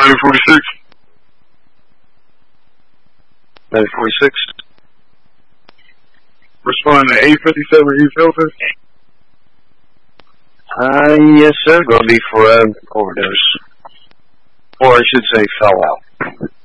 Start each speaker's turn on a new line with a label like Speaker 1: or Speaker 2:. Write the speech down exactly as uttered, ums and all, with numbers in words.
Speaker 1: nine forty-six. nine forty-six. Respond to eight fifty-seven East Hilton.
Speaker 2: Uh, yes, sir. Gonna be for an overdose. Or I should say, fell out.